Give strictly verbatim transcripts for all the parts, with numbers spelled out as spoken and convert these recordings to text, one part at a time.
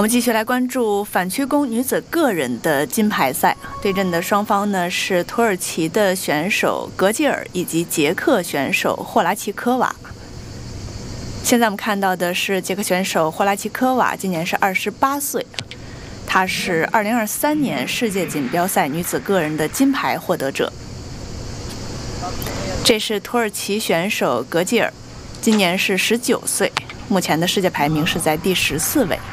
们继续来关注反曲弓女子个人的金牌赛，对阵的双方呢是土耳其的选手格吉尔以及捷克选手霍拉奇科娃。现在我们看到的是捷克选手霍拉奇科娃，今年是二十八岁，她是二零二三年世界锦标赛女子个人的金牌获得者。这是土耳其选手格吉尔，今年是十九岁，目前的世界排名是在第十四位。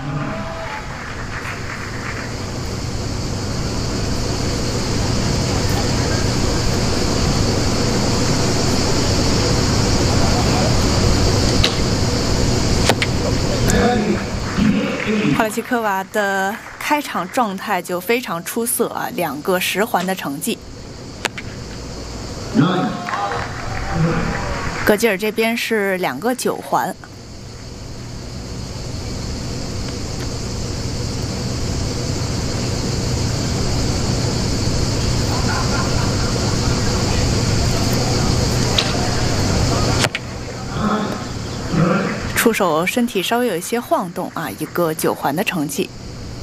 霍拉奇科娃的开场状态就非常出色啊，两个十环的成绩。格吉尔这边是两个九环。出手身体稍微有一些晃动啊，一个九环的成绩。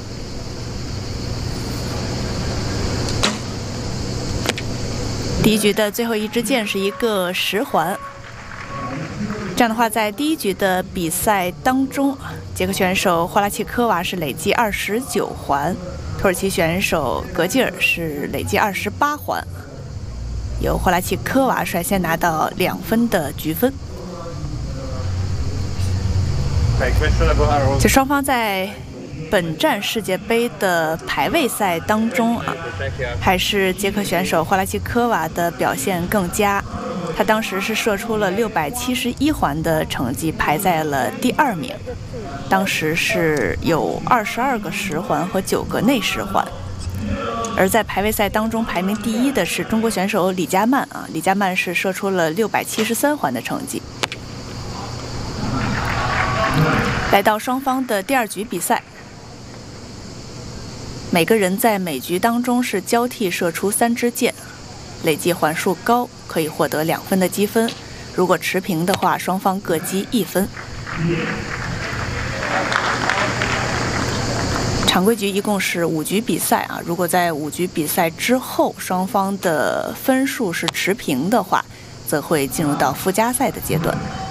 第一局的最后一支箭是一个十环，这样的话，在第一局的比赛当中，捷克选手霍拉奇科娃是累计二十九环，土耳其选手格吉尔是累计二十八环，由霍拉奇科娃率先拿到两分的局分。就双方在本站世界杯的排位赛当中啊，还是捷克选手霍拉奇科娃的表现更佳。他当时是射出了六百七十一环的成绩，排在了第二名。当时是有二十二个十环和九个内十环。而在排位赛当中排名第一的是中国选手李佳曼啊，李佳曼是射出了六百七十三环的成绩。来到双方的第二局比赛，每个人在每局当中是交替射出三支箭，累计环数高可以获得两分的积分，如果持平的话，双方各积一分。常规局一共是五局比赛啊，如果在五局比赛之后双方的分数是持平的话，则会进入到附加赛的阶段。